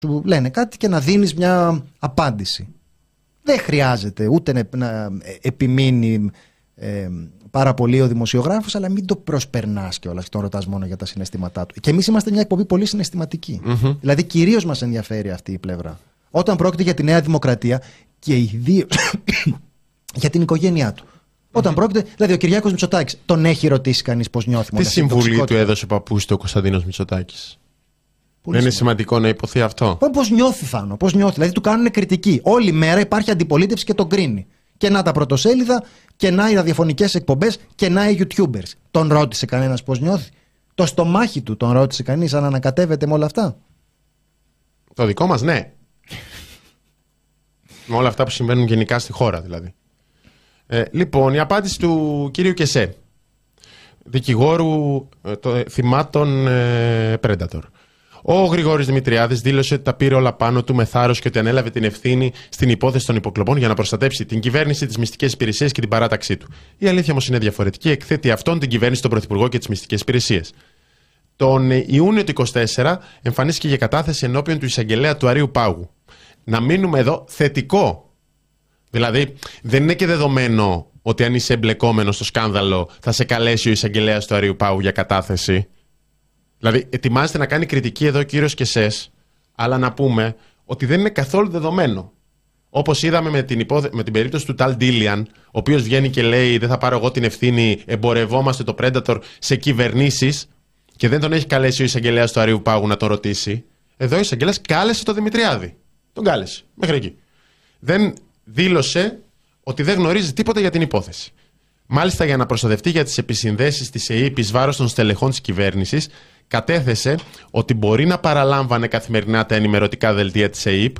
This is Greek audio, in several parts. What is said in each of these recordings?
Σου λένε κάτι και να δίνεις μια απάντηση. Δεν χρειάζεται ούτε να επιμείνει πάρα πολύ ο δημοσιογράφος, αλλά μην το προσπερνάς κιόλας και τον ρωτάς μόνο για τα συναισθήματά του. Και εμείς είμαστε μια εκπομπή πολύ συναισθηματική. Δηλαδή κυρίως μας ενδιαφέρει αυτή η πλευρά. Όταν πρόκειται για τη Νέα Δημοκρατία και ιδίως για την οικογένειά του. Όταν πρόκειται, δηλαδή ο Κυριάκος Μητσοτάκης, τον έχει ρωτήσει κανείς πώς νιώθει? Τι συμβουλή του έδωσε παππούς του ο Κωνσταντίνος Μητσοτάκης? Δεν είναι σημαντικό να υποθεί αυτό? Πώς νιώθει, Θάνο, πώς νιώθει? Δηλαδή του κάνουν κριτική. Όλη μέρα υπάρχει αντιπολίτευση και τον κρίνει. Και να τα πρωτοσέλιδα, και να οι ραδιοφωνικές εκπομπές, και να οι YouTubers. Τον ρώτησε κανένας πώς νιώθει? Το στομάχι του τον ρώτησε κανείς αν ανακατεύεται με όλα αυτά? Το δικό μας, ναι. Με όλα αυτά που συμβαίνουν γενικά στη χώρα δηλαδή. Λοιπόν, η απάντηση του κύριου Κεσέ, δικηγόρου θυμάτων Predator. Ο Γρηγόρης Δημητριάδης δήλωσε ότι τα πήρε όλα πάνω του με θάρρος και ότι ανέλαβε την ευθύνη στην υπόθεση των υποκλοπών για να προστατέψει την κυβέρνηση, τις μυστικές υπηρεσίες και την παράταξή του. Η αλήθεια όμως είναι διαφορετική. Εκθέτει αυτόν την κυβέρνηση, τον Πρωθυπουργό και τις μυστικές υπηρεσίες. Τον Ιούνιο του 2024 εμφανίστηκε για κατάθεση ενώπιον του εισαγγελέα του Αρείου Πάγου. Να μείνουμε εδώ θετικό. Δηλαδή, δεν είναι και δεδομένο ότι αν είσαι εμπλεκόμενο στο σκάνδαλο θα σε καλέσει ο εισαγγελέας του Αρείου Πάγου για κατάθεση. Δηλαδή, ετοιμάζεται να κάνει κριτική εδώ ο κύριος Κεσές, αλλά να πούμε ότι δεν είναι καθόλου δεδομένο. Όπως είδαμε με την περίπτωση του Ταλ Ντίλιαν, ο οποίος βγαίνει και λέει: δεν θα πάρω εγώ την ευθύνη, εμπορευόμαστε το Predator σε κυβερνήσεις, και δεν τον έχει καλέσει ο εισαγγελέας του Αρείου Πάγου να τον ρωτήσει. Εδώ ο εισαγγελέας κάλεσε τον Δημητριάδη. Τον κάλεσε. Μέχρι εκεί. Δεν δήλωσε ότι δεν γνωρίζει τίποτα για την υπόθεση. Μάλιστα, για να προστατευτεί για τις επισυνδέσεις της ΕΕΠ εις βάρος των στελεχών της κυβέρνησης, κατέθεσε ότι μπορεί να παραλάμβανε καθημερινά τα ενημερωτικά δελτία της ΕΕΠ.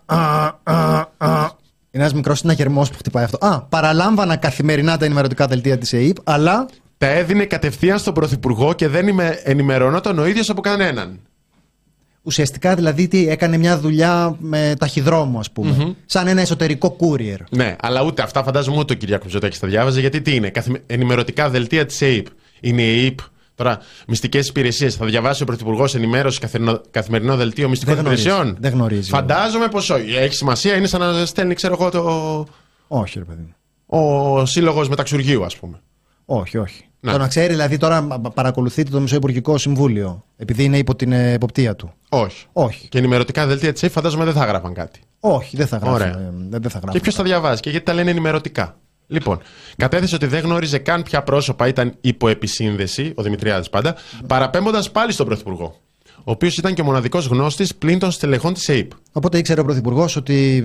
Είναι ένας μικρός συναγερμός που χτυπάει αυτό. Παραλάμβανα καθημερινά τα ενημερωτικά δελτία της ΕΕΠ, αλλά τα έδινε κατευθείαν στον Πρωθυπουργό και δεν ενημερωνόταν ο ίδιος από κανέναν. Ουσιαστικά δηλαδή έκανε μια δουλειά με ταχυδρόμο, ας πούμε. Σαν ένα εσωτερικό courier. Ναι, αλλά ούτε αυτά φαντάζομαι ούτε ο Κυριάκος Μητσοτάκης τα διάβαζε, γιατί τι είναι? Ενημερωτικά δελτία της ΕΕΠ. Είναι η ΕΕΠ. Τώρα, μυστικές υπηρεσίες. Θα διαβάσει ο Πρωθυπουργός ενημέρωση καθημερινό δελτίο μυστικών υπηρεσιών? Δεν γνωρίζει. Φαντάζομαι πως όχι. Έχει σημασία, είναι σαν να στέλνει, ξέρω εγώ, Όχι, ρε παιδί μου. Ο Σύλλογος Μεταξουργείου, ας πούμε. Όχι. Ναι. Το να ξέρει, δηλαδή, τώρα παρακολουθείτε το Μεσοϊπουργικό Συμβούλιο, επειδή είναι υπό την εποπτεία του. Όχι. Και ενημερωτικά δελτία της ΕΕΠ φαντάζομαι δεν θα γράφαν κάτι. Όχι, δεν θα γράφουν. Και ποιος θα διαβάζει και γιατί τα λένε ενημερωτικά? Λοιπόν, κατέθεσε ότι δεν γνώριζε καν ποια πρόσωπα ήταν υπό επισύνδεση, ο Δημητριάδης πάντα, παραπέμποντας πάλι στον Πρωθυπουργό, ο οποίος ήταν και ο μοναδικός γνώστης πλην των στελεχών της ΕΕΠ. Οπότε ήξερε ο Πρωθυπουργός ότι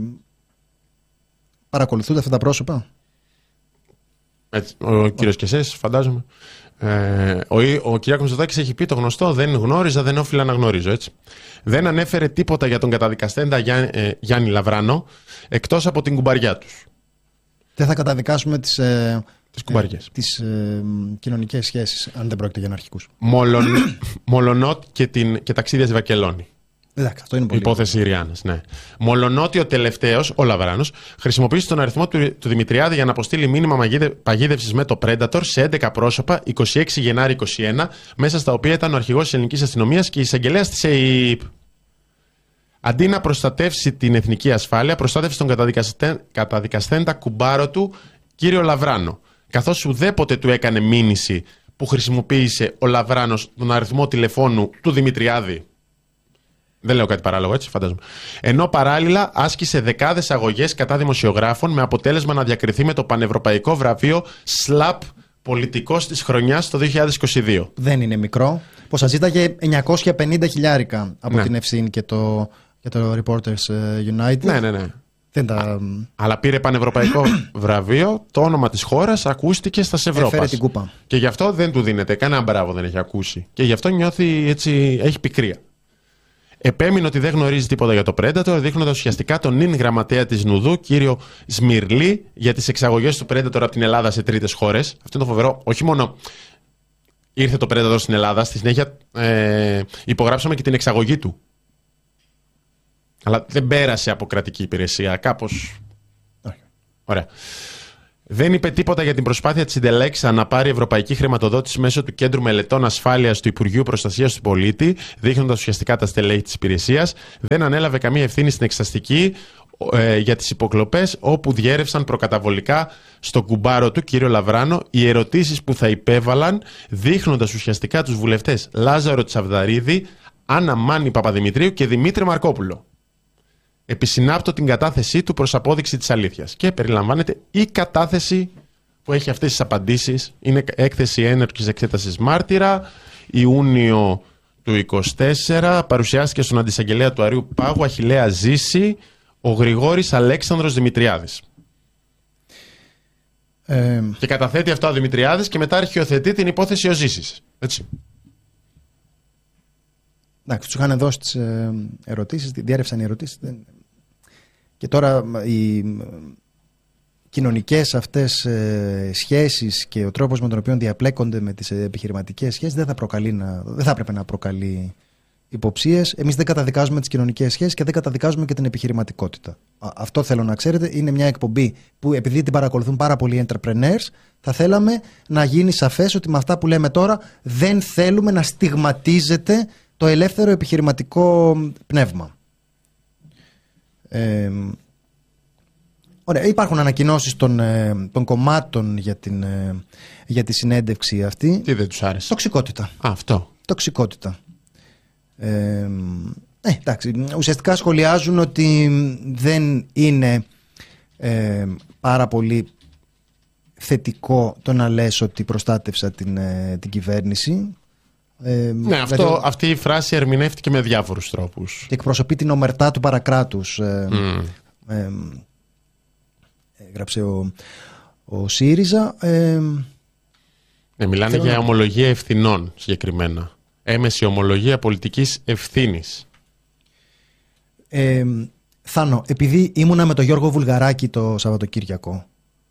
παρακολουθούνται αυτά τα πρόσωπα. Έτσι, ο κύριος Κεσές, φαντάζομαι. Ο Κυριάκος Μητσοτάκης έχει πει το γνωστό: δεν γνώριζα, δεν όφιλα να γνωρίζω. Έτσι. Δεν ανέφερε τίποτα για τον καταδικαστέντα Γιάννη Λαβράνο, εκτός από την κουμπαριά τους. Δεν θα καταδικάσουμε τις κουμπαριές. Τις κοινωνικές σχέσεις, αν δεν πρόκειται για αναρχικούς. Μολονότι και ταξίδια στη Βαρκελόνη. Εντάξει, αυτό είναι πολύ. Υπόθεση Ιριάννας, ναι. Μολονότι ο τελευταίος, ο Λαβράνος, χρησιμοποίησε τον αριθμό του Δημητριάδη για να αποστείλει μήνυμα παγίδευσης με το Predator σε 11 πρόσωπα 26 Γενάρη 2021, μέσα στα οποία ήταν ο αρχηγός της ελληνικής αστυνομίας και η εισαγγελέας της ΕΕΠ. Αντί να προστατεύσει την εθνική ασφάλεια, προστάτευσε τον καταδικαστέντα κουμπάρο του, κύριο Λαβράνο, καθώς ουδέποτε του έκανε μήνυση που χρησιμοποίησε ο Λαβράνος τον αριθμό τηλεφώνου του Δημητριάδη. Δεν λέω κάτι παράλογο, έτσι, φαντάζομαι. Ενώ παράλληλα άσκησε δεκάδες αγωγές κατά δημοσιογράφων με αποτέλεσμα να διακριθεί με το πανευρωπαϊκό βραβείο SLAP Πολιτικός της Χρονιάς το 2022. Δεν είναι μικρό. Πόσα ζήταγε 950 χιλιάρικα από την Ευσύν και το Reporters United. Ναι. Αλλά πήρε πανευρωπαϊκό βραβείο, το όνομα της χώρας ακούστηκε στα Ευρώπας. Έφερε την κούπα. Και γι' αυτό δεν του δίνεται, κανένα μπράβο δεν έχει ακούσει. Και γι' αυτό νιώθει έτσι, έχει πικρία. Επέμεινε ότι δεν γνωρίζει τίποτα για το Predator, δείχνοντας ουσιαστικά τον νυν γραμματέα της Νουδού, κύριο Σμυρλή, για τις εξαγωγές του Predator από την Ελλάδα σε τρίτες χώρες. Αυτό είναι το φοβερό. Όχι μόνο ήρθε το Predator στην Ελλάδα, στη συνέχεια υπογράψαμε και την εξαγωγή του. Αλλά δεν πέρασε από κρατική υπηρεσία, κάπως. Ωραία. Δεν είπε τίποτα για την προσπάθεια της Συντελέξα να πάρει ευρωπαϊκή χρηματοδότηση μέσω του Κέντρου Μελετών Ασφάλειας του Υπουργείου Προστασίας του Πολίτη, δείχνοντας ουσιαστικά τα στελέχη της υπηρεσίας. Δεν ανέλαβε καμία ευθύνη στην εξεταστική για τις υποκλοπές, όπου διέρευσαν προκαταβολικά στον κουμπάρο του, κύριο Λαβράνο, οι ερωτήσεις που θα υπέβαλαν, δείχνοντας ουσιαστικά τους βουλευτές Λάζαρο Τσαβδαρίδη, Άννα Μάνη Παπαδημητρίου και Δημήτρη Μαρκόπουλο. Επισυνάπτω την κατάθεσή του προς απόδειξη της αλήθειας. Και περιλαμβάνεται η κατάθεση που έχει αυτές τις απαντήσεις. Είναι έκθεση έναρξης εξέτασης μάρτυρα, Ιούνιο του 2024. Παρουσιάστηκε στον αντισαγγελέα του Αρείου Πάγου, Αχιλλέα Ζήση, ο Γρηγόρης Αλέξανδρος Δημητριάδης. Και καταθέτει αυτό ο Δημητριάδης και μετά αρχιοθετεί την υπόθεση ο Ζήσης. Έτσι. Εντάξει, τους είχαν δώσει τις ερωτήσεις, διέρευσαν οι ερωτήσεις. Και τώρα οι κοινωνικές αυτές σχέσεις και ο τρόπος με τον οποίο διαπλέκονται με τις επιχειρηματικές σχέσεις δεν θα έπρεπε να προκαλεί υποψίες. Εμείς δεν καταδικάζουμε τις κοινωνικές σχέσεις και δεν καταδικάζουμε και την επιχειρηματικότητα. Αυτό θέλω να ξέρετε. Είναι μια εκπομπή που, επειδή την παρακολουθούν πάρα πολλοί entrepreneurs, θα θέλαμε να γίνει σαφές ότι με αυτά που λέμε τώρα δεν θέλουμε να στιγματίζεται το ελεύθερο επιχειρηματικό πνεύμα. Ωραία, υπάρχουν ανακοινώσεις των κομμάτων για τη συνέντευξη αυτή. Τι δεν τους άρεσε? Τοξικότητα. Αυτό. Τοξικότητα. Εντάξει, ουσιαστικά σχολιάζουν ότι δεν είναι πάρα πολύ θετικό το να λες ότι προστάτευσα την κυβέρνηση. Ναι, αυτή η φράση ερμηνεύτηκε με διάφορους τρόπους. Και εκπροσωπεί την ομερτά του παρακράτους. Έγραψε ο ΣΥΡΙΖΑ. Μιλάνε για ομολογία ευθυνών συγκεκριμένα. Έμεση ομολογία πολιτικής ευθύνης. Θάνο, επειδή ήμουνα με τον Γιώργο Βουλγαράκη το Σαββατοκύριακο,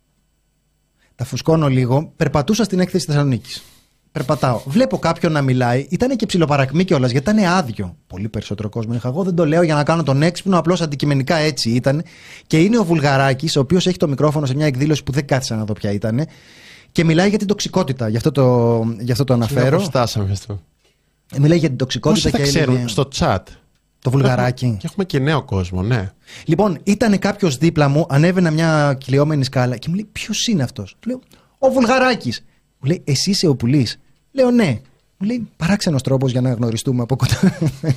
τα φουσκώνω λίγο, περπατούσα στην έκθεση Θεσσαλονίκης. Περπατάω. Βλέπω κάποιον να μιλάει. Ήταν και ψιλοπαρακμή κιόλας, γιατί ήταν άδειο. Πολύ περισσότερο κόσμο είχα. Εγώ δεν το λέω για να κάνω τον έξυπνο, απλώς αντικειμενικά έτσι ήταν. Και είναι ο Βουλγαράκης, ο οποίος έχει το μικρόφωνο σε μια εκδήλωση που δεν κάθισα να δω ποια ήταν. Και μιλάει για την τοξικότητα. Γι' αυτό το αναφέρω. Πώς φτάσαμε αυτό? Μιλάει για την τοξικότητα. Πόσοι θα ξέρουν στο chat το Βουλγαράκι. Και έχουμε και νέο κόσμο, ναι. Λοιπόν, ήταν κάποιος δίπλα μου, ανέβαινα μια κυλιόμενη σκάλα και μου λέει: ποιος είναι αυτός? Του λέω: ο Βουλγαράκης. Μου λέει: εσύ είσαι ο Πουλής? Λέω: ναι. Μου λέει: παράξενος τρόπος για να γνωριστούμε από κοντά.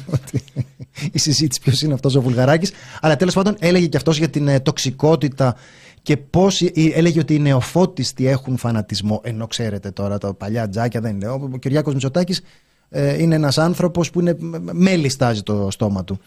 Η συζήτηση ποιος είναι αυτός ο Βουλγαράκης. Αλλά τέλος πάντων έλεγε και αυτός για την τοξικότητα και πώς έλεγε ότι οι νεοφώτιστοι έχουν φανατισμό. Ενώ ξέρετε τώρα τα παλιά τζάκια δεν είναι. Ο Κυριάκος Μητσοτάκης είναι ένας άνθρωπος που μέλι στάζει το στόμα του.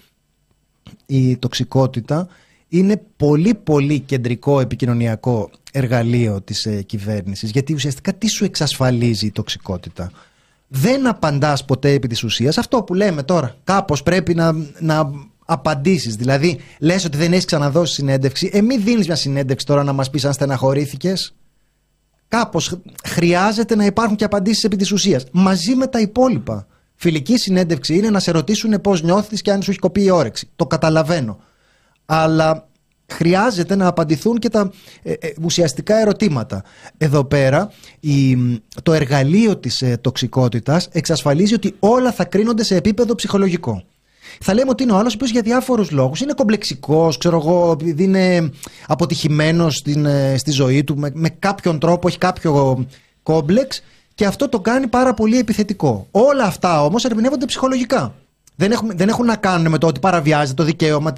Η τοξικότητα είναι πολύ πολύ κεντρικό επικοινωνιακό εργαλείο της κυβέρνησης, γιατί ουσιαστικά τι σου εξασφαλίζει η τοξικότητα? Δεν απαντάς ποτέ επί της ουσίας. Αυτό που λέμε τώρα, κάπως πρέπει να απαντήσεις. Δηλαδή λες ότι δεν έχεις ξαναδώσει συνέντευξη, μη δίνεις μια συνέντευξη τώρα να μας πεις αν στεναχωρήθηκες. Κάπως χρειάζεται να υπάρχουν και απαντήσεις επί της ουσίας, μαζί με τα υπόλοιπα. Φιλική συνέντευξη είναι να σε ρωτήσουν πώς νιώθεις και αν σου έχει κοπεί η όρεξη. Το καταλαβαίνω. Αλλά χρειάζεται να απαντηθούν και τα ουσιαστικά ερωτήματα. Εδώ πέρα το εργαλείο της τοξικότητας εξασφαλίζει ότι όλα θα κρίνονται σε επίπεδο ψυχολογικό. Θα λέμε ότι είναι ο άλλος ο οποίος για διάφορους λόγους είναι κομπλεξικός, ξέρω εγώ, επειδή είναι αποτυχημένος στη ζωή του, με κάποιον τρόπο έχει κάποιο κόμπλεξ και αυτό το κάνει πάρα πολύ επιθετικό. Όλα αυτά όμως ερμηνεύονται ψυχολογικά. Δεν έχουν να κάνουν με το ότι παραβιάζεται το δικαίωμα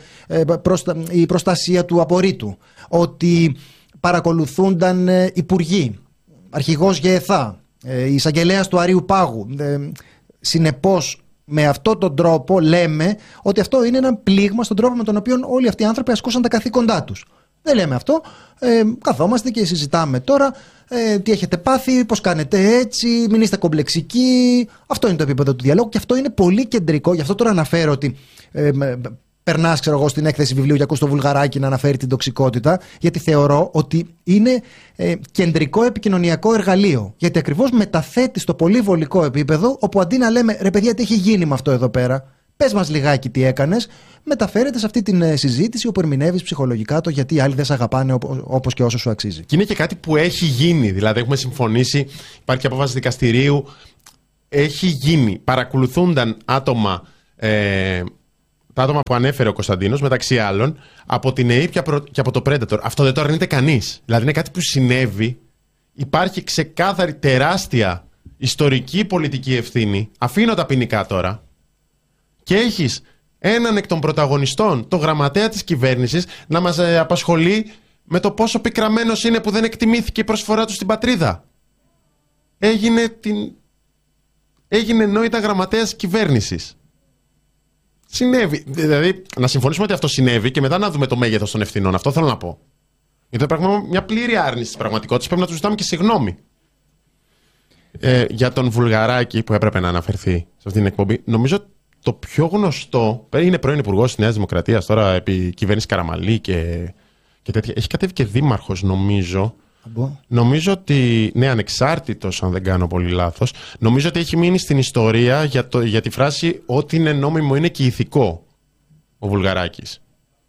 η προστασία του απορρίτου, ότι παρακολουθούνταν υπουργοί, αρχηγός ΓΕΘΑ, εισαγγελέας του Αρείου Πάγου. Συνεπώς, με αυτόν τον τρόπο λέμε ότι αυτό είναι ένα πλήγμα στον τρόπο με τον οποίο όλοι αυτοί οι άνθρωποι ασκούσαν τα καθήκοντά τους. Δεν λέμε αυτό. Καθόμαστε και συζητάμε τώρα τι έχετε πάθει, πώς κάνετε έτσι, μην είστε κομπλεξικοί. Αυτό είναι το επίπεδο του διαλόγου και αυτό είναι πολύ κεντρικό. Γι' αυτό τώρα αναφέρω ότι περνάς, ξέρω εγώ, στην έκθεση βιβλίου και ακούς το Βουλγαράκι να αναφέρει την τοξικότητα, γιατί θεωρώ ότι είναι κεντρικό επικοινωνιακό εργαλείο. Γιατί ακριβώς μεταθέτει στο πολύ βολικό επίπεδο, όπου αντί να λέμε ρε παιδιά, τι έχει γίνει με αυτό εδώ πέρα, Πες μας λιγάκι τι έκανες. Μεταφέρεται σε αυτή την συζήτηση όπου ερμηνεύεις ψυχολογικά το γιατί οι άλλοι δεν σε αγαπάνε όπως και όσο σου αξίζει. Και είναι και κάτι που έχει γίνει. Δηλαδή, έχουμε συμφωνήσει, υπάρχει και απόφαση δικαστηρίου. Έχει γίνει. Παρακολουθούνταν άτομα, τα άτομα που ανέφερε ο Κωνσταντίνος, μεταξύ άλλων, από την ΕΕΠ και από το Predator. Αυτό δεν το αρνείται κανείς. Δηλαδή, είναι κάτι που συνέβη. Υπάρχει ξεκάθαρη τεράστια ιστορική πολιτική ευθύνη. Αφήνω τα ποινικά τώρα. Και έχεις έναν εκ των πρωταγωνιστών, το γραμματέα της κυβέρνησης, να μας απασχολεί με το πόσο πικραμένος είναι που δεν εκτιμήθηκε η προσφορά του στην πατρίδα. Έγινε ενώ ήταν γραμματέας κυβέρνησης. Συνέβη. Δηλαδή, να συμφωνήσουμε ότι αυτό συνέβη και μετά να δούμε το μέγεθος των ευθυνών. Αυτό θέλω να πω. Γιατί υπάρχει μια πλήρη άρνηση της πραγματικότητας. Πρέπει να του ζητάμε και συγγνώμη. Για τον Βουλγαράκη που έπρεπε να αναφερθεί σε αυτήν την εκπομπή, νομίζω το πιο γνωστό. Είναι πρώην υπουργός της Νέας Δημοκρατίας, τώρα επί κυβέρνηση Καραμαλή και τέτοια. Έχει κατέβει και δήμαρχος, νομίζω. Νομίζω ότι. Ναι, ανεξάρτητος, αν δεν κάνω πολύ λάθος. Νομίζω ότι έχει μείνει στην ιστορία για τη φράση ότι είναι νόμιμο είναι και ηθικό ο Βουλγαράκης.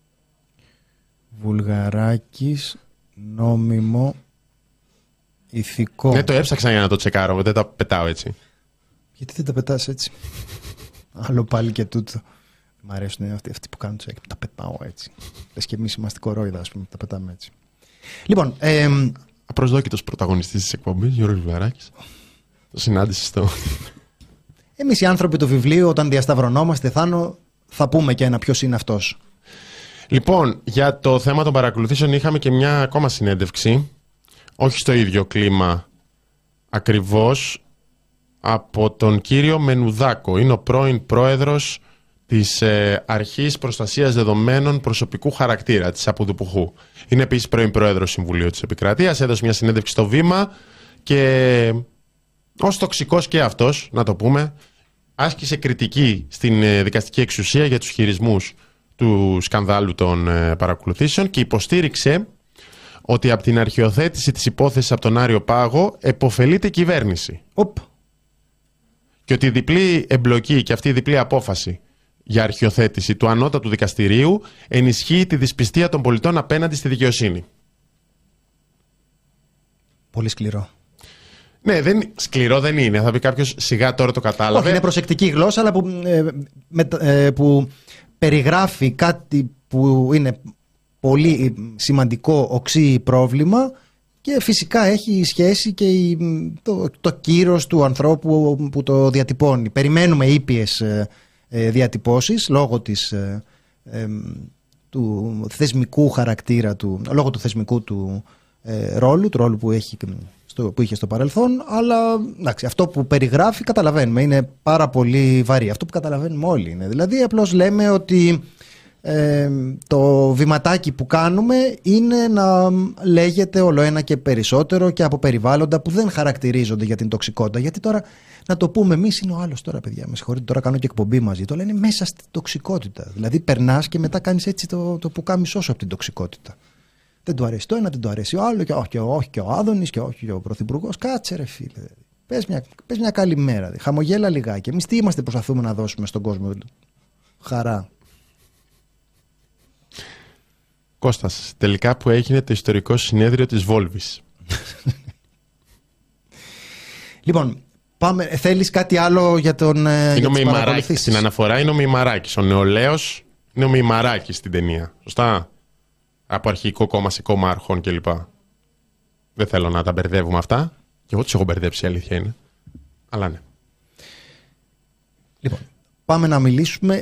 Βουλγαράκης, νόμιμο, ηθικό. Ναι, το έψαξα για να το τσεκάρω, δεν τα πετάω έτσι. Γιατί δεν τα πετάς έτσι? Άλλο πάλι και τούτο. Μ' αρέσουν αυτοί που κάνουν τσεκ. Τα πετάω έτσι. Λες και εμείς είμαστε κορόιδα, ας πούμε. Τα πετάμε έτσι. Λοιπόν. Απροσδόκητος πρωταγωνιστής της εκπομπής, Γιώργος Βουλγαράκης. Το συνάντησε στο. Εμείς οι άνθρωποι του βιβλίου, όταν διασταυρωνόμαστε, Θάνο, θα πούμε και ένα ποιος είναι αυτός. Λοιπόν, για το θέμα των παρακολουθήσεων είχαμε και μια ακόμα συνέντευξη. Όχι στο ίδιο κλίμα ακριβώς. Από τον κύριο Μενουδάκο. Είναι ο πρώην πρόεδρος της Αρχής Προστασίας Δεδομένων Προσωπικού Χαρακτήρα της Απουδουπουχού. Είναι επίσης πρώην πρόεδρος Συμβουλίου της Επικρατείας. Έδωσε μια συνέντευξη στο Βήμα και ως τοξικός και αυτός, να το πούμε, άσκησε κριτική στην δικαστική εξουσία για τους χειρισμούς του σκανδάλου των παρακολουθήσεων και υποστήριξε ότι από την αρχιοθέτηση της υπόθεσης από τον Άριο Πάγο επωφελείται η κυβέρνηση. Και ότι η διπλή εμπλοκή και αυτή η διπλή απόφαση για αρχιοθέτηση του ανώτατου δικαστηρίου ενισχύει τη δυσπιστία των πολιτών απέναντι στη δικαιοσύνη. Πολύ σκληρό. Ναι, σκληρό δεν είναι. Θα πει κάποιος σιγά τώρα το κατάλαβε. Όχι, είναι προσεκτική γλώσσα, αλλά που περιγράφει κάτι που είναι πολύ σημαντικό οξύ πρόβλημα και φυσικά έχει σχέση και το κύρος του ανθρώπου που το διατυπώνει. Περιμένουμε ήπιες διατυπώσεις λόγω του θεσμικού χαρακτήρα λόγω του θεσμικού του ρόλου που είχε στο παρελθόν, αλλά εντάξει, αυτό που περιγράφει καταλαβαίνουμε, είναι πάρα πολύ βαρύ. Αυτό που καταλαβαίνουμε όλοι είναι, δηλαδή απλώς λέμε ότι το βηματάκι που κάνουμε είναι να λέγεται όλο ένα και περισσότερο και από περιβάλλοντα που δεν χαρακτηρίζονται για την τοξικότητα. Γιατί τώρα να το πούμε εμείς είναι ο άλλος τώρα, παιδιά. Με συγχωρείτε, τώρα κάνω και εκπομπή μαζί. Το λένε μέσα στην τοξικότητα. Δηλαδή περνάς και μετά κάνεις έτσι το πουκάμισό σου από την τοξικότητα. Δεν του αρέσει το ένα, δεν του αρέσει ο άλλο, και όχι και ο Άδωνης και όχι και ο Πρωθυπουργός. Κάτσε ρε φίλε. Πες μια καλή μέρα. Χαμογέλα λιγάκι. Εμείς τι είμαστε, προσπαθούμε να δώσουμε στον κόσμο? Χαρά. Κώστας, τελικά που έγινε το ιστορικό συνέδριο της Βόλβης. Λοιπόν, θέλεις κάτι άλλο για τον Μεϊμαράκης. Στην αναφορά είναι ο Μεϊμαράκης. Ο νεολαίος είναι ο Μεϊμαράκης στην ταινία. Σωστά. Από αρχικό κόμμα σε κόμμα αρχών κλπ. Δεν θέλω να τα μπερδεύουμε αυτά. Και εγώ τους έχω μπερδέψει, η αλήθεια είναι. Αλλά ναι. Λοιπόν, πάμε να μιλήσουμε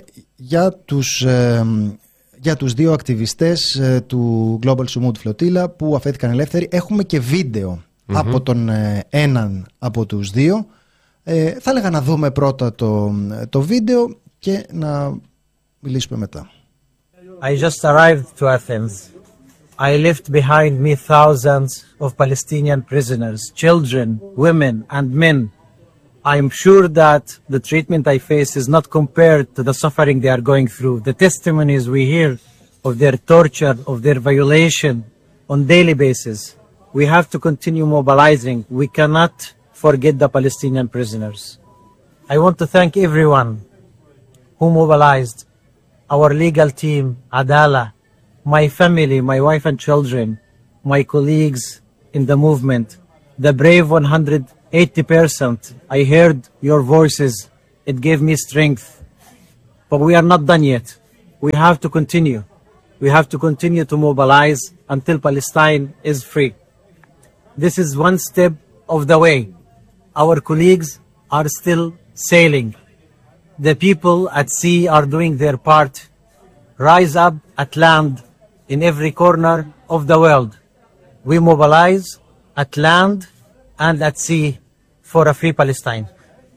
για τους δύο ακτιβιστές του Global Sumud Flotilla που αφέθηκαν ελεύθεροι. Έχουμε και βίντεο από τον έναν από τους δύο. Θα έλεγα να δούμε πρώτα το βίντεο και να μιλήσουμε μετά. I just arrived to Athens. I left behind me thousands of Palestinian prisoners, children, women and men. I am sure that the treatment I face is not compared to the suffering they are going through. The testimonies we hear of their torture, of their violation on daily basis. We have to continue mobilizing. We cannot forget the Palestinian prisoners. I want to thank everyone who mobilized, our legal team, Adala, my family, my wife and children, my colleagues in the movement, the brave 180%. I heard your voices. It gave me strength. But we are not done yet. We have to continue. We have to continue to mobilize until Palestine is free. This is one step of the way. Our colleagues are still sailing. The people at sea are doing their part. Rise up at land in every corner of the world. We mobilize at land and at sea for a free Palestine.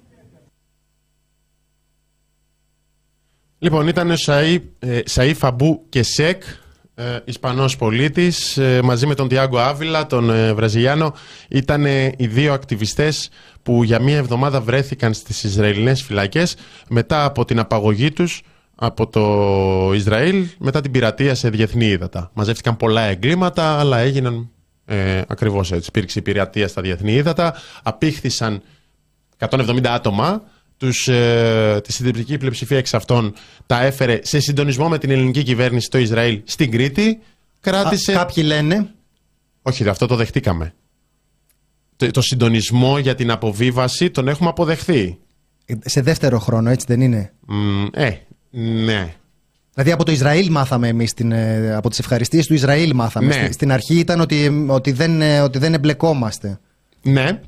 Λοιπόν, ήταν ο Σαΐφ Αμπού Κεσέκ, Ισπανός πολίτης, μαζί με τον Τιάγκο Άβιλα, τον Βραζιλιάνο. Ήταν οι δύο ακτιβιστές που για μία εβδομάδα βρέθηκαν στις Ισραηλινές φυλακές μετά από την απαγωγή τους από το Ισραήλ, μετά την πειρατεία σε διεθνή ύδατα. Μαζεύτηκαν πολλά εγκλήματα, αλλά έγιναν ακριβώς έτσι. Υπήρξε η πειρατεία στα διεθνή ύδατα, απήχθησαν 170 άτομα. Τη συντριπτική πλειοψηφία εξ αυτών τα έφερε σε συντονισμό με την ελληνική κυβέρνηση το Ισραήλ στην Κρήτη. Κράτησε... Κάποιοι λένε... Όχι, αυτό το δεχτήκαμε. Το συντονισμό για την αποβίβαση τον έχουμε αποδεχθεί. Σε δεύτερο χρόνο, έτσι δεν είναι? Ναι. Δηλαδή από το Ισραήλ μάθαμε εμείς, από τις ευχαριστίες του Ισραήλ μάθαμε. Ναι. Στην αρχή ήταν ότι δεν εμπλεκόμαστε. Ναι.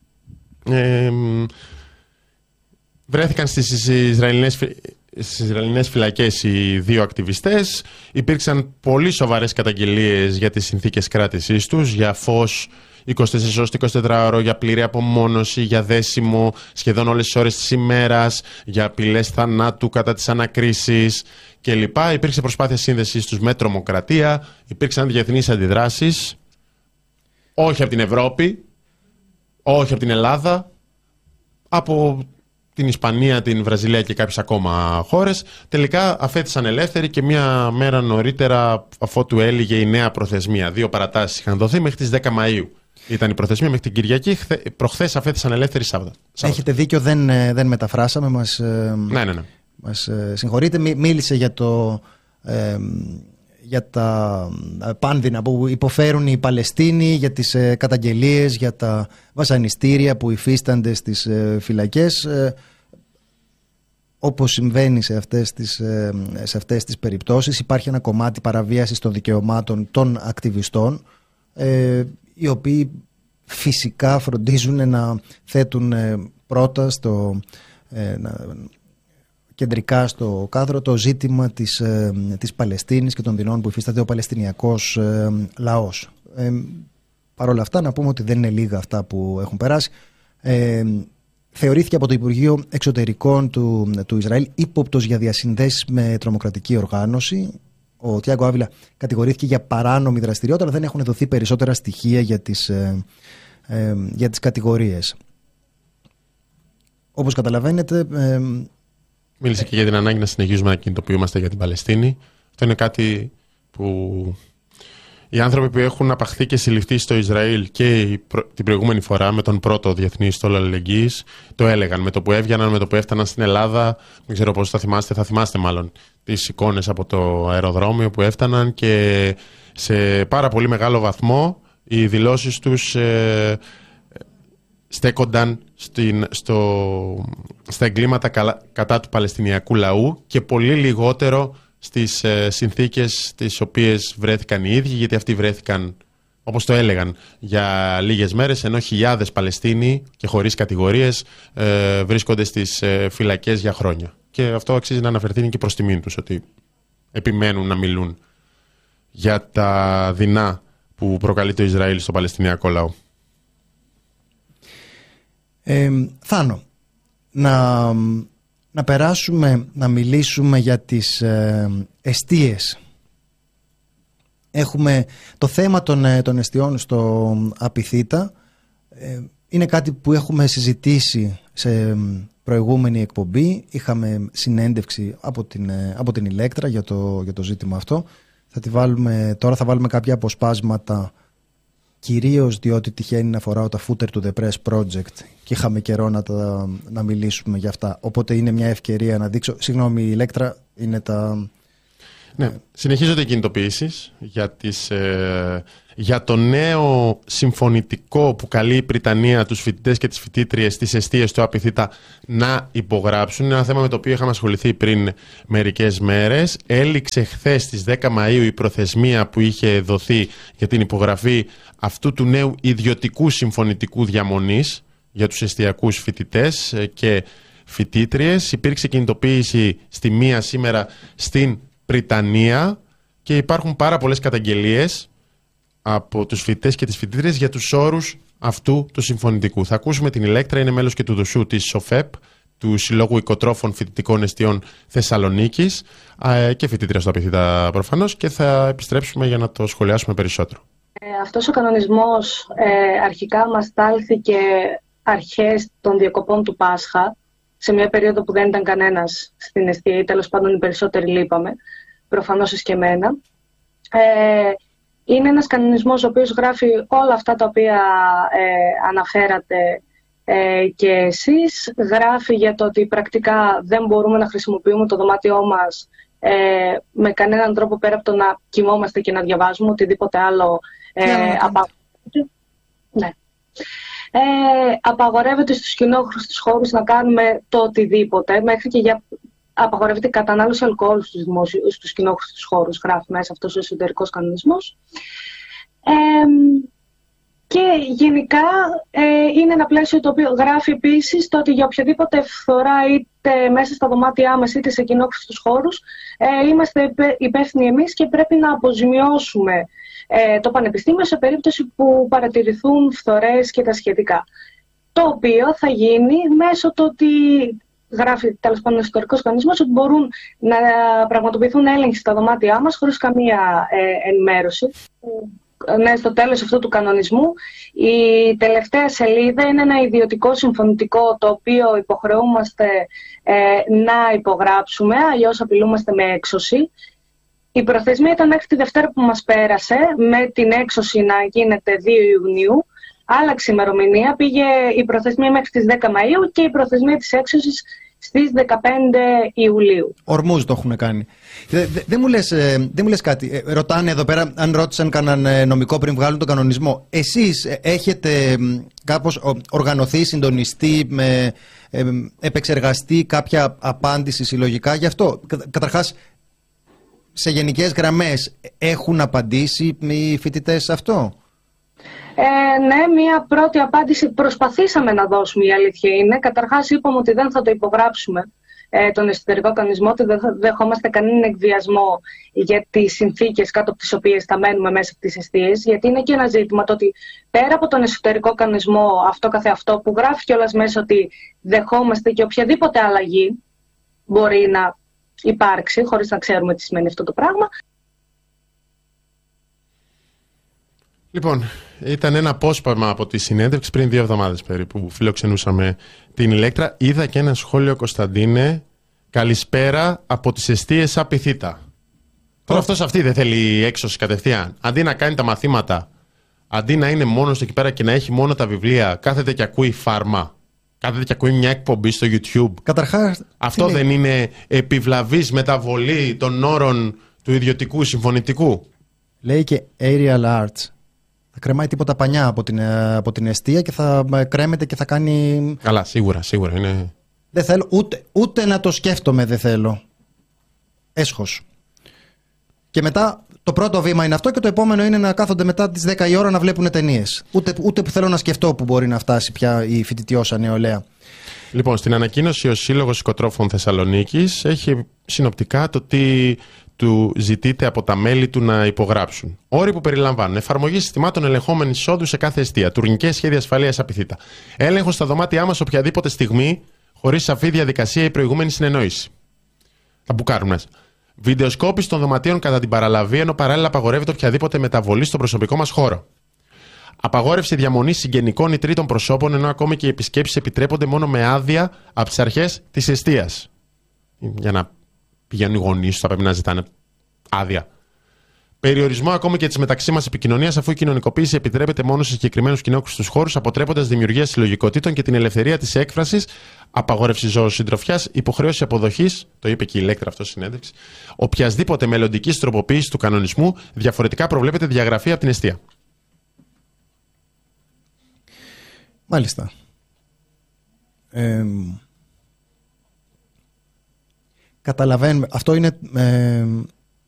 Βρέθηκαν στις Ισραηλινές φυλακές οι δύο ακτιβιστές. Υπήρξαν πολύ σοβαρές καταγγελίες για τις συνθήκες κράτησής τους, για φως 24-24 για πλήρη απομόνωση, για δέσιμο σχεδόν όλες τις ώρες της ημέρας, για απειλές θανάτου κατά τις ανακρίσεις κλπ. Υπήρξε προσπάθεια σύνδεσης τους με τρομοκρατία, υπήρξαν διεθνείς αντιδράσεις, όχι από την Ευρώπη, όχι από την Ελλάδα, από την Ισπανία, την Βραζιλία και κάποιες ακόμα χώρες. Τελικά αφέθησαν ελεύθεροι και μία μέρα νωρίτερα, αφότου έλυγε η νέα προθεσμία. 2 παρατάσεις είχαν δοθεί μέχρι τις 10 Μαΐου. Ήταν η προθεσμία μέχρι την Κυριακή. Προχθές αφέθησαν ελεύθεροι Σάββατα. Έχετε δίκιο, δεν μεταφράσαμε. Ναι. Μας συγχωρείτε. Μίλησε για τα πάνδυνα που υποφέρουν οι Παλαιστίνοι, για τις καταγγελίες, για τα βασανιστήρια που υφίστανται στις φυλακές. Όπως συμβαίνει σε αυτές τις περιπτώσεις, υπάρχει ένα κομμάτι παραβίασης των δικαιωμάτων των ακτιβιστών, οι οποίοι φυσικά φροντίζουν να θέτουν πρώτα κεντρικά στο κάδρο το ζήτημα της Παλαιστίνης και των δεινών που υφίσταται ο Παλαιστινιακός λαός. Παρ' όλα αυτά να πούμε ότι δεν είναι λίγα αυτά που έχουν περάσει. Θεωρήθηκε από το Υπουργείο Εξωτερικών του Ισραήλ ύποπτος για διασυνδέσεις με τρομοκρατική οργάνωση. Ο Τιάγκο Άβιλα κατηγορήθηκε για παράνομη δραστηριότητα, αλλά δεν έχουν δοθεί περισσότερα στοιχεία για τις κατηγορίες. Όπως καταλαβαίνετε... Μίλησε και για την ανάγκη να συνεχίζουμε να κινητοποιούμαστε για την Παλαιστίνη. Αυτό είναι κάτι που οι άνθρωποι που έχουν απαχθεί και συλληφθεί στο Ισραήλ και την προηγούμενη φορά με τον πρώτο διεθνή στόλο αλληλεγγύης το έλεγαν. Με το που έβγαιναν, με το που έφταναν στην Ελλάδα, δεν ξέρω πώς θα θυμάστε μάλλον τις εικόνες από το αεροδρόμιο που έφταναν, και σε πάρα πολύ μεγάλο βαθμό οι δηλώσεις τους στέκονταν στα εγκλήματα κατά του Παλαιστινιακού λαού και πολύ λιγότερο στις συνθήκες τις οποίες βρέθηκαν οι ίδιοι, γιατί αυτοί βρέθηκαν, όπως το έλεγαν, για λίγες μέρες, ενώ χιλιάδες Παλαιστίνοι και χωρίς κατηγορίες βρίσκονται στις φυλακές για χρόνια. Και αυτό αξίζει να αναφερθεί και προς τιμήν τους, ότι επιμένουν να μιλούν για τα δεινά που προκαλεί το Ισραήλ στο Παλαιστινιακό λαό. Θάνο, να περάσουμε να μιλήσουμε για τις εστίες. Έχουμε το θέμα των εστιών στο Απιθύτα. Είναι κάτι που έχουμε συζητήσει σε προηγούμενη εκπομπή. Είχαμε συνέντευξη από την Ηλέκτρα για το ζήτημα αυτό. Τώρα θα βάλουμε κάποια αποσπάσματα κυρίως διότι τυχαίνει να φοράω τα footer του The Press Project και είχαμε καιρό να μιλήσουμε για αυτά. Οπότε είναι μια ευκαιρία να δείξω. Συγγνώμη, η Ηλέκτρα είναι τα... Ναι, συνεχίζονται οι κινητοποιήσεις για το νέο συμφωνητικό που καλεί η Πριτανία τους φοιτητές και τις φοιτήτριες στις εστίες του ΑΠΙΘΙΤΑ να υπογράψουν. Είναι ένα θέμα με το οποίο είχαμε ασχοληθεί πριν μερικές μέρες. Έληξε χθες στις 10 Μαΐου η προθεσμία που είχε δοθεί για την υπογραφή αυτού του νέου ιδιωτικού συμφωνητικού διαμονής για τους εστιακούς φοιτητές και φοιτήτριες. Υπήρξε κινητοποίηση στη 1 σήμερα στην Πριτανία και υπάρχουν πάρα πολλές καταγγελίες από τους φοιτητές και τις φοιτήτριες για τους όρους αυτού του συμφωνητικού. Θα ακούσουμε την Ηλέκτρα, είναι μέλος και του ΔΟΣΟΥ της ΣΟΦΕΠ, του Συλλόγου Οικοτρόφων Φοιτητικών Εστιών Θεσσαλονίκης και φοιτήτρια στο ΑΠΙΘΙΤΑ προφανώς, και θα επιστρέψουμε για να το σχολιάσουμε περισσότερο. Αυτός ο κανονισμός αρχικά μας στάλθηκε αρχές των διακοπών του Πάσχα, σε μια περίοδο που δεν ήταν κανένας στην εστία, ή τέλος πάντων οι περισσότεροι λείπαμε, προφανώς και εμένα. Είναι ένας κανονισμός ο οποίος γράφει όλα αυτά τα οποία αναφέρατε και εσείς. Γράφει για το ότι πρακτικά δεν μπορούμε να χρησιμοποιούμε το δωμάτιό μας με κανέναν τρόπο πέρα από το να κοιμόμαστε και να διαβάζουμε, οτιδήποτε άλλο απαγορεύεται. Ναι. Απαγορεύεται στους κοινόχρηστους χώρους να κάνουμε το οτιδήποτε, μέχρι και απαγορεύεται η κατανάλωση αλκοόλ στους κοινόχρηστους χώρους, γράφει μέσα αυτός ο εσωτερικός κανονισμός. Και γενικά είναι ένα πλαίσιο το οποίο γράφει επίσης το ότι για οποιαδήποτε φθορά, είτε μέσα στα δωμάτια μας είτε σε κοινόχρηστους χώρους, είμαστε υπεύθυνοι εμείς και πρέπει να αποζημιώσουμε το Πανεπιστήμιο σε περίπτωση που παρατηρηθούν φθορές και τα σχετικά. Το οποίο θα γίνει μέσω του ότι γράφει τέλος πάντων ο εσωτερικός κανονισμός ότι μπορούν να πραγματοποιηθούν έλεγχοι στα δωμάτια μας χωρίς καμία ενημέρωση. Ναι, στο τέλος αυτού του κανονισμού η τελευταία σελίδα είναι ένα ιδιωτικό συμφωνητικό το οποίο υποχρεούμαστε να υπογράψουμε, αλλιώς απειλούμαστε με έξωση. Η προθεσμία ήταν μέχρι τη Δευτέρα που μας πέρασε, με την έξωση να γίνεται 2 Ιουνίου. Άλλαξε η ημερομηνία, πήγε η προθεσμία μέχρι τις 10 Μαΐου και η προθεσμία της έξωσης στις 15 Ιουλίου. Ορμούς το έχουν κάνει. Δεν μου λες κάτι. Ρωτάνε εδώ πέρα αν ρώτησαν κανέναν νομικό πριν βγάλουν τον κανονισμό. Εσείς έχετε κάπως οργανωθεί, συντονιστεί, επεξεργαστεί κάποια απάντηση συλλογικά γι' αυτό? Καταρχάς, σε γενικές γραμμές έχουν απαντήσει οι φοιτητές σε αυτό? Ναι, μία πρώτη απάντηση προσπαθήσαμε να δώσουμε, η αλήθεια είναι. Καταρχάς είπαμε ότι δεν θα το υπογράψουμε τον εσωτερικό κανονισμό, ότι δεν θα δεχόμαστε κανέναν εκβιασμό για τις συνθήκες κάτω από τις οποίες θα μένουμε μέσα από τις εστίες, γιατί είναι και ένα ζήτημα το ότι πέρα από τον εσωτερικό κανονισμό αυτό καθεαυτό που γράφει κιόλας μέσα ότι δεχόμαστε και οποιαδήποτε αλλαγή μπορεί να υπάρξει, χωρίς να ξέρουμε τι σημαίνει αυτό το πράγμα. Λοιπόν, ήταν ένα απόσπασμα από τη συνέντευξη πριν 2 εβδομάδες περίπου που φιλοξενούσαμε την Ηλέκτρα. Είδα και ένα σχόλιο, Κωνσταντίνε, καλησπέρα από τις εστίες ΑΠΙΘΙΤΑ. Τώρα αυτός αυτή δεν θέλει έξωση κατευθείαν. Αντί να κάνει τα μαθήματα, αντί να είναι μόνος εκεί πέρα και να έχει μόνο τα βιβλία, κάθεται και ακούει φάρμα. Κάθεται και ακούει μια εκπομπή στο YouTube. Καταρχάς, αυτό δεν είναι επιβλαβής μεταβολή των όρων του ιδιωτικού συμφωνητικού? Λέει και aerial arts. Θα κρεμάει τίποτα πανιά από την εστία και θα κρέμεται και θα κάνει... Καλά, σίγουρα είναι... Δεν θέλω ούτε να το σκέφτομαι, δεν θέλω. Έσχος. Και μετά το πρώτο βήμα είναι αυτό και το επόμενο είναι να κάθονται μετά τις 10 η ώρα να βλέπουν ταινίες. Ούτε που θέλω να σκεφτώ που μπορεί να φτάσει πια η φοιτητιώσα νεολαία. Λοιπόν, στην ανακοίνωση ο Σύλλογος Οικοτρόφων Θεσσαλονίκης έχει συνοπτικά το τι του ζητείται από τα μέλη του να υπογράψουν. Όροι που περιλαμβάνουν εφαρμογή συστημάτων ελεγχόμενης εισόδου σε κάθε εστία, τουρνικές σχέδια ασφαλείας ΑΠΙΘΙΤΑ, έλεγχο στα δωμάτια μας οποιαδήποτε στιγμή, χωρίς σαφή διαδικασία ή προηγούμενη συνεννόηση. Θα μπουκάρουν μέσα. Βιντεοσκόπηση των δωματίων κατά την παραλαβή, ενώ παράλληλα απαγορεύεται οποιαδήποτε μεταβολή στον προσωπικό μας χώρο. Απαγόρευση διαμονής συγγενικών ή τρίτων προσώπων, ενώ ακόμη και οι επισκέψεις επιτρέπονται μόνο με άδεια από τις αρχές της εστίας. Για να πηγαίνουν οι γονείς, θα πρέπει να ζητάνε άδεια. Περιορισμό ακόμη και τη μεταξύ μας επικοινωνίας, αφού η κοινωνικοποίηση επιτρέπεται μόνο σε συγκεκριμένους κοινόχρηστους χώρους, αποτρέποντας δημιουργία συλλογικοτήτων και την ελευθερία της έκφρασης, απαγόρευση ζωοσυντροφιάς, υποχρέωση αποδοχής, το είπε και η Ηλέκτρα αυτό στη συνέντευξη, οποιασδήποτε μελλοντικής τροποποίησης του κανονισμού, διαφορετικά προβλέπεται διαγραφή από την εστία. Μάλιστα. Καταλαβαίνουμε. Αυτό είναι